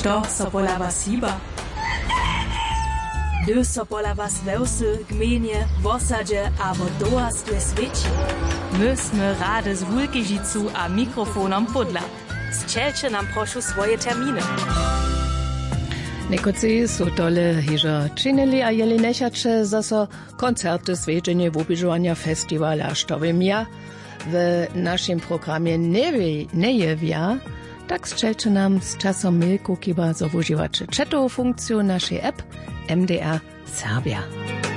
Što so pola was hiba? Gdy so pola was wełsy, gmienie, wosadzie abo dołastwe swieci. My sme rade z Wulkežicu a mikrofonom podla. Zčelče nam prošu swoje terminy. Nekoci su tole hižo činili, a jeli nešače zaso koncerty zvedženje v obižovanja festivala Štovim ja w naszym programie nie jewia, tak zčelče nam z časom milku kiba za uživače četovú funkciu naszej app MDR Serbia.